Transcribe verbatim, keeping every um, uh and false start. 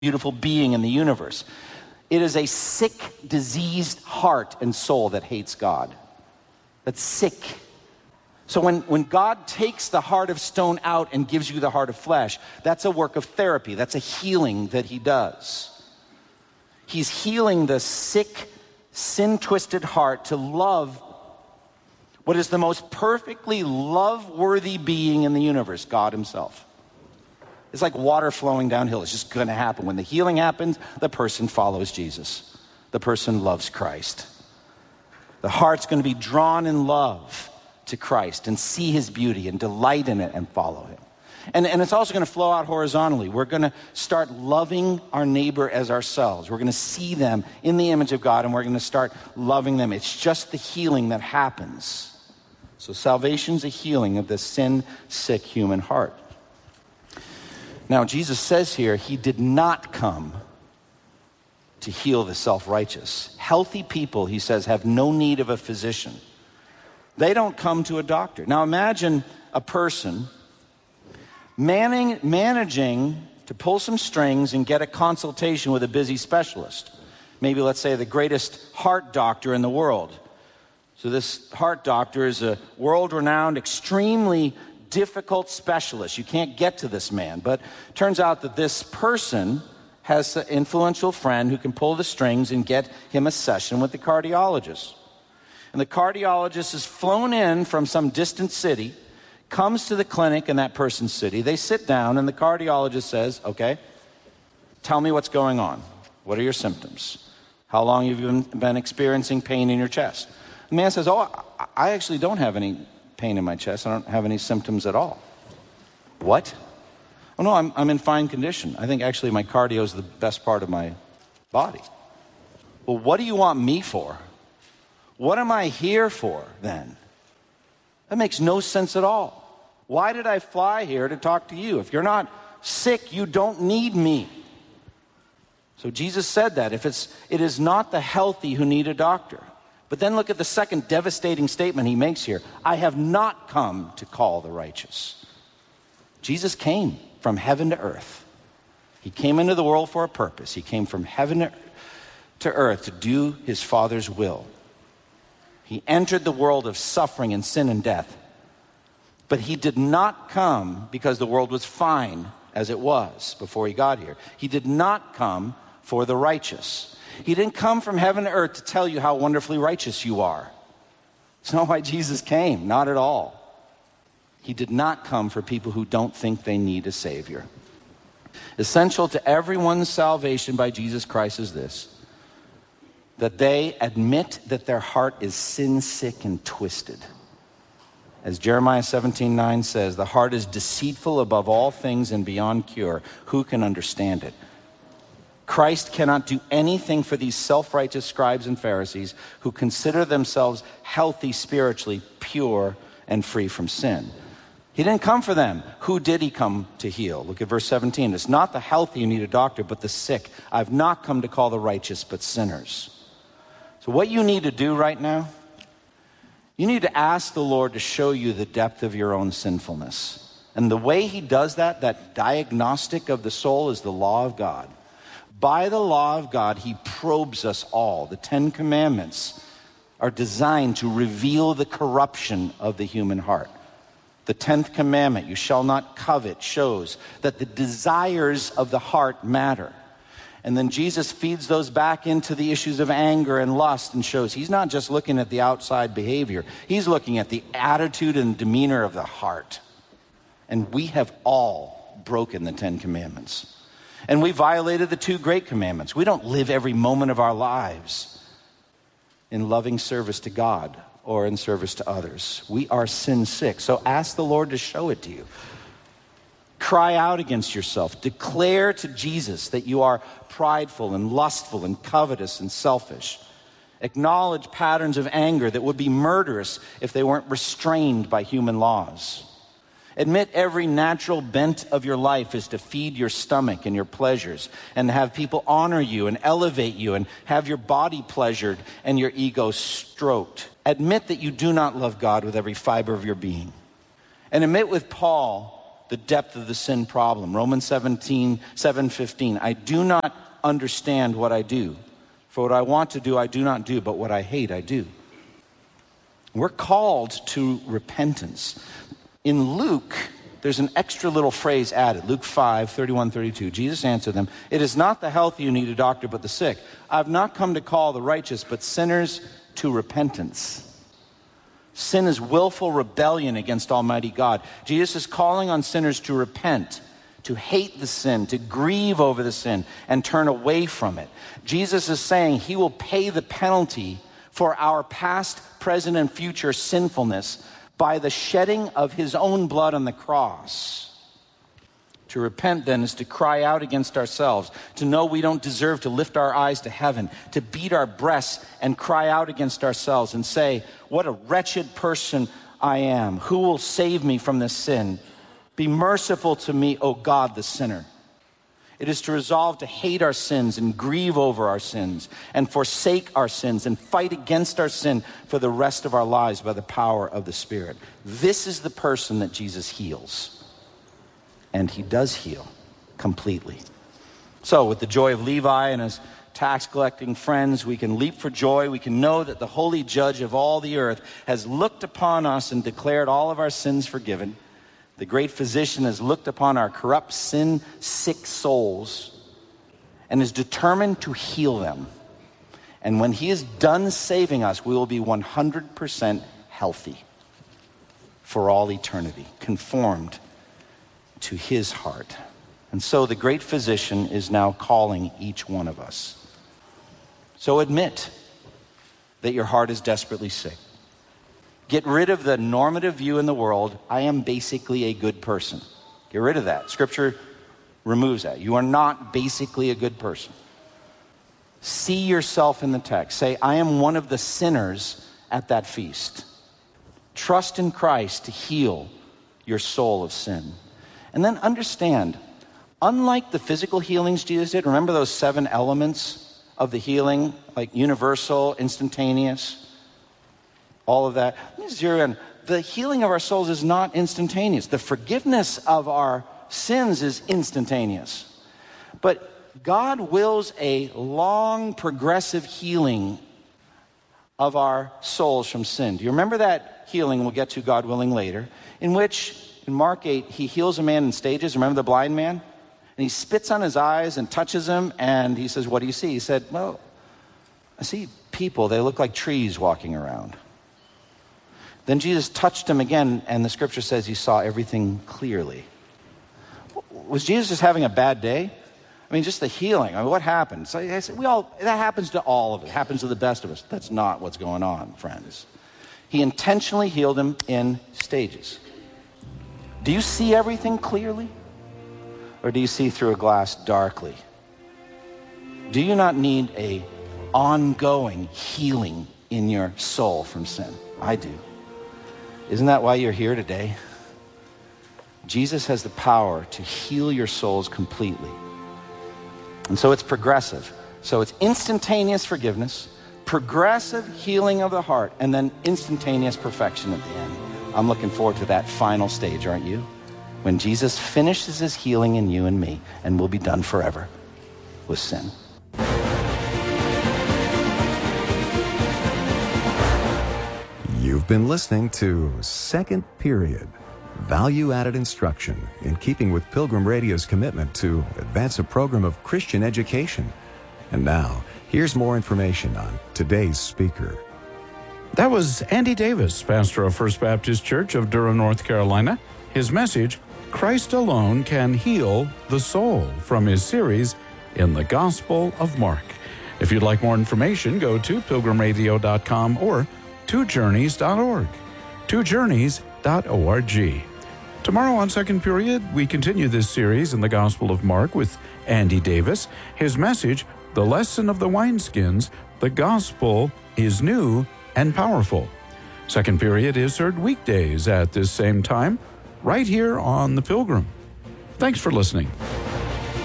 beautiful being in the universe. It is a sick, diseased heart and soul that hates God. That's sick. So when, when God takes the heart of stone out and gives you the heart of flesh, that's a work of therapy. That's a healing that he does. He's healing the sick, sin-twisted heart to love what is the most perfectly love-worthy being in the universe, God himself. It's like water flowing downhill. It's just going to happen. When the healing happens, the person follows Jesus. The person loves Christ. The heart's going to be drawn in love to Christ and see his beauty and delight in it and follow him. And, and it's also going to flow out horizontally. We're going to start loving our neighbor as ourselves. We're going to see them in the image of God, and we're going to start loving them. It's just the healing that happens. So salvation's a healing of the sin-sick human heart. Now, Jesus says here, he did not come to heal the self-righteous. Healthy people, he says, have no need of a physician. They don't come to a doctor. Now, imagine a person manning, managing to pull some strings and get a consultation with a busy specialist. Maybe, let's say, the greatest heart doctor in the world. So this heart doctor is a world-renowned, extremely difficult specialist. You can't get to this man. But it turns out that this person has an influential friend who can pull the strings and get him a session with the cardiologist. And the cardiologist is flown in from some distant city, comes to the clinic in that person's city. They sit down and the cardiologist says, okay, tell me what's going on. What are your symptoms? How long have you been experiencing pain in your chest? The man says, oh, I actually don't have any pain in my chest. I don't have any symptoms at all. What? Oh no, I'm, I'm in fine condition. I think actually my cardio is the best part of my body. Well, what do you want me for? What am I here for then? That makes no sense at all. Why did I fly here to talk to you? If you're not sick, you don't need me. So Jesus said that. If it's, it is not the healthy who need a doctor. But then look at the second devastating statement he makes here. I have not come to call the righteous. Jesus came from heaven to earth. He came into the world for a purpose. He came from heaven to earth to do his Father's will. He entered the world of suffering and sin and death. But he did not come because the world was fine as it was before he got here. He did not come for the righteous. He didn't come from heaven to earth to tell you how wonderfully righteous you are. It's not why Jesus came, not at all. He did not come for people who don't think they need a Savior. Essential to everyone's salvation by Jesus Christ is this: that they admit that their heart is sin-sick and twisted. As Jeremiah seventeen nine says, the heart is deceitful above all things and beyond cure. Who can understand it? Christ cannot do anything for these self-righteous scribes and Pharisees who consider themselves healthy spiritually, pure, and free from sin. He didn't come for them. Who did he come to heal? Look at verse seventeen. It's not the healthy who need a doctor, but the sick. I've not come to call the righteous, but sinners. So what you need to do right now, you need to ask the Lord to show you the depth of your own sinfulness. And the way he does that, that diagnostic of the soul, is the law of God. By the law of God, he probes us all. The Ten Commandments are designed to reveal the corruption of the human heart. The tenth commandment, you shall not covet, shows that the desires of the heart matter. And then Jesus feeds those back into the issues of anger and lust and shows he's not just looking at the outside behavior. He's looking at the attitude and demeanor of the heart. And we have all broken the Ten Commandments. And we violated the two great commandments. We don't live every moment of our lives in loving service to God or in service to others. We are sin sick. So ask the Lord to show it to you. Cry out against yourself. Declare to Jesus that you are prideful and lustful and covetous and selfish. Acknowledge patterns of anger that would be murderous if they weren't restrained by human laws. Admit every natural bent of your life is to feed your stomach and your pleasures and have people honor you and elevate you and have your body pleasured and your ego stroked. Admit that you do not love God with every fiber of your being. And admit with Paul the depth of the sin problem. Romans seventeen, seven fifteen. I do not understand what I do. For what I want to do, I do not do, but what I hate, I do. We're called to repentance. In Luke, there's an extra little phrase added. Luke five, thirty-one, thirty-two. Jesus answered them, it is not the healthy who need a doctor, but the sick. I've not come to call the righteous, but sinners to repentance. Sin is willful rebellion against Almighty God. Jesus is calling on sinners to repent, to hate the sin, to grieve over the sin, and turn away from it. Jesus is saying he will pay the penalty for our past, present, and future sinfulness by the shedding of his own blood on the cross. To repent, then, is to cry out against ourselves, to know we don't deserve to lift our eyes to heaven, to beat our breasts and cry out against ourselves and say, what a wretched person I am. Who will save me from this sin? Be merciful to me, O God, the sinner. It is to resolve to hate our sins and grieve over our sins and forsake our sins and fight against our sin for the rest of our lives by the power of the Spirit. This is the person that Jesus heals. And he does heal completely. So with the joy of Levi and his tax collecting friends, we can leap for joy. We can know that the holy judge of all the earth has looked upon us and declared all of our sins forgiven. The great physician has looked upon our corrupt, sin-sick souls and is determined to heal them. And when he is done saving us, we will be one hundred percent healthy for all eternity, conformed to his heart. And so the great physician is now calling each one of us. So admit that your heart is desperately sick. Get rid of the normative view in the world, I am basically a good person. Get rid of that. Scripture removes that. You are not basically a good person. See yourself in the text. Say, I am one of the sinners at that feast. Trust in Christ to heal your soul of sin. And then understand, unlike the physical healings Jesus did, remember those seven elements of the healing, like universal, instantaneous, all of that. Let me zero in. The healing of our souls is not instantaneous. The forgiveness of our sins is instantaneous. But God wills a long, progressive healing of our souls from sin. Do you remember that healing we'll get to, God willing, later, in which in Mark eight, he heals a man in stages. Remember the blind man? And he spits on his eyes and touches him, and he says, what do you see? He said, well, I see people. They look like trees walking around. Then Jesus touched him again, and the scripture says he saw everything clearly. Was Jesus just having a bad day? I mean, just the healing. I mean, what happened? So I said, we all, that happens to all of us. It happens to the best of us. That's not what's going on, friends. He intentionally healed him in stages. Do you see everything clearly? Or do you see through a glass darkly? Do you not need a ongoing healing in your soul from sin? I do. Isn't that why you're here today? Jesus has the power to heal your souls completely. And so it's progressive. So it's instantaneous forgiveness, progressive healing of the heart, and then instantaneous perfection at the end. I'm looking forward to that final stage, aren't you? When Jesus finishes his healing in you and me, and we'll be done forever with sin. You've been listening to Second Period, value-added instruction in keeping with Pilgrim Radio's commitment to advance a program of Christian education. And now, here's more information on today's speaker. That was Andy Davis, pastor of First Baptist Church of Durham, North Carolina. His message, Christ Alone Can Heal the Soul, from his series, In the Gospel of Mark. If you'd like more information, go to pilgrim radio dot com or two journeys dot org. two journeys dot org. Tomorrow on Second Period, we continue this series in the Gospel of Mark with Andy Davis. His message, The Lesson of the Wineskins, the Gospel is New and Powerful. Second Period is heard weekdays at this same time, right here on The Pilgrim. Thanks for listening.